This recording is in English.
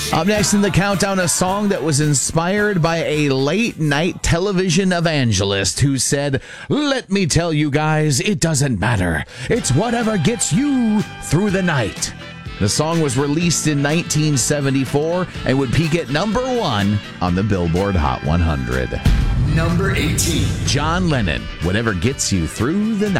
Up next in the countdown, a song that was inspired by a late-night television evangelist who said, "Let me tell you guys, it doesn't matter. It's whatever gets you through the night." The song was released in 1974 and would peak at number 1 on the Billboard Hot 100. Number 18. John Lennon, "Whatever Gets You Through the Night."